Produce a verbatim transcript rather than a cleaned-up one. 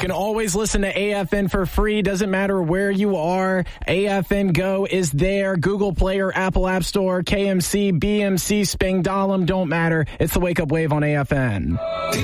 can always listen to A F N for free. Doesn't matter where you are. A F N Go is there. Google Play or Apple App Store. K M C, B M C, Spangdahlem, don't matter. It's the Wake Up Wave on A F N.